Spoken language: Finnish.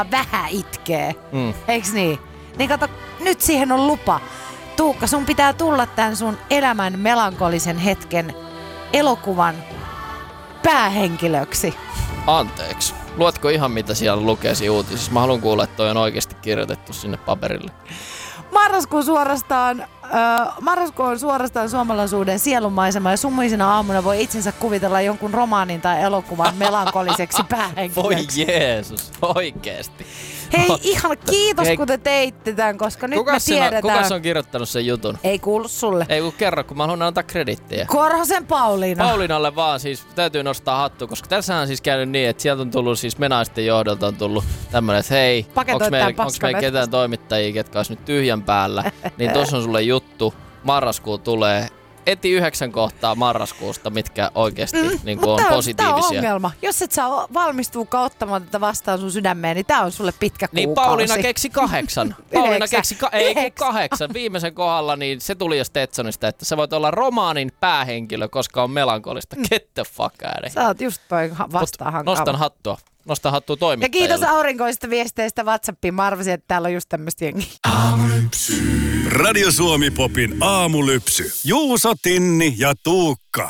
vähän itkee. Eiks niin? Niin kato, nyt siihen on lupa. Tuukka, sun pitää tulla tän sun elämän melankolisen hetken elokuvan päähenkilöksi. Anteeksi. Luetko ihan mitä siellä lukee siinä uutisissa? Mä haluan kuulla, että toi on oikeasti kirjoitettu sinne paperille. Marraskuu on suorastaan suomalaisuuden sielunmaisema ja sumuisena aamuna voi itsensä kuvitella jonkun romaanin tai elokuvan melankoliseksi päähenkilöksi. Voi Jeesus, oikeesti. Hei, ihan kiitos kun te teitte tämän, koska nyt me tiedetään. Kuka on kirjoittanut sen jutun? Ei kuulu sulle. Ei kun kerro, kun mä haluan antaa krediittiä. Korhosen Pauliina. Pauliinalle vaan siis täytyy nostaa hattu, koska tässähän on siis käynyt niin, että sieltä on tullut siis Menaisten johdolta on tullut tämmönen, että hei, onks meillä ketään toimittajia, ketkä olisi nyt tyhjän päällä, niin tossa on sulle juttu, marraskuu tulee. Eti 9 kohtaa marraskuusta, mitkä oikeasti niin on positiivisia. Tää on ongelma. Jos et saa valmistuukaan ottamaan tätä vastaan sun sydämeen, niin tää on sulle pitkä kuukausi. Niin Pauliina keksi 8. Pauliina keksi 8. Viimeisen kohdalla niin se tuli jo Stetsonista, että sä voit olla romaanin päähenkilö, koska on melankolista. Get the fuck out. Sä oot just toi vastaahan. Nostan hattua toimittajalle. Ja kiitos aurinkoisista viesteistä WhatsAppiin. Mä arvasin, että täällä on just tämmöstä jengiä. Radio Suomi Popin aamulypsy. Juuso, Tinni ja Tuukka.